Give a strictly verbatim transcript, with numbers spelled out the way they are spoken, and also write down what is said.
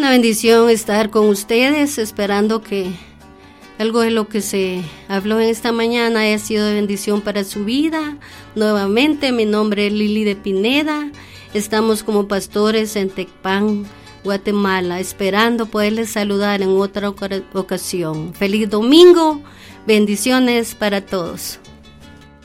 Una bendición estar con ustedes, esperando que algo de lo que se habló en esta mañana haya sido de bendición para su vida. Nuevamente, mi nombre es Lili de Pineda. Estamos como pastores en Tecpan, Guatemala, esperando poderles saludar en otra ocasión. Feliz domingo, bendiciones para todos.